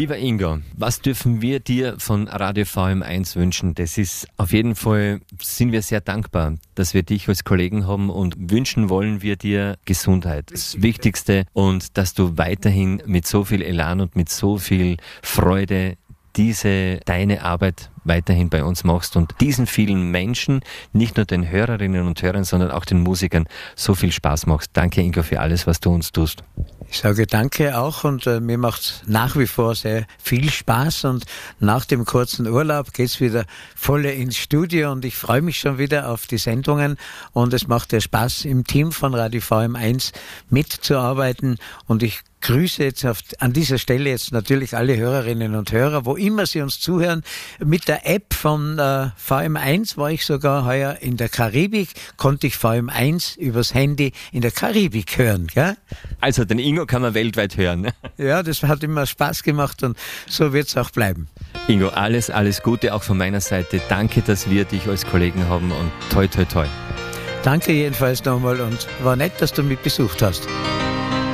Lieber Ingo, was dürfen wir dir von Radio VM1 wünschen? Das ist auf jeden Fall, sind wir sehr dankbar, dass wir dich als Kollegen haben und wünschen wollen wir dir Gesundheit. Das Wichtigste und dass du weiterhin mit so viel Elan und mit so viel Freude deine Arbeit weiterhin bei uns machst und diesen vielen Menschen, nicht nur den Hörerinnen und Hörern, sondern auch den Musikern so viel Spaß machst. Danke, Ingo, für alles, was du uns tust. Ich sage danke auch und mir macht nach wie vor sehr viel Spaß und nach dem kurzen Urlaub geht's wieder voll ins Studio und ich freue mich schon wieder auf die Sendungen und es macht ja Spaß, im Team von Radio VM1 mitzuarbeiten und ich grüße jetzt an dieser Stelle jetzt natürlich alle Hörerinnen und Hörer, wo immer sie uns zuhören. Mit der App von VM1 war ich sogar heuer in der Karibik, konnte ich VM1 übers Handy in der Karibik hören. Gell? Also den Ingo kann man weltweit hören. Ja, das hat immer Spaß gemacht und so wird es auch bleiben. Ingo, alles Gute auch von meiner Seite. Danke, dass wir dich als Kollegen haben und toi, toi, toi. Danke jedenfalls nochmal und war nett, dass du mich besucht hast.